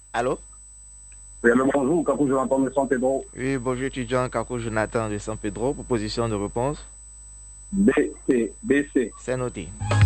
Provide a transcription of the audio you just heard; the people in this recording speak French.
Allô? Oui, allô, bonjour, Kakou Jonathan de San Pedro. Oui, bonjour étudiant Kako Jonathan de San Pedro. Proposition de réponse. BC, BC. C'est noté.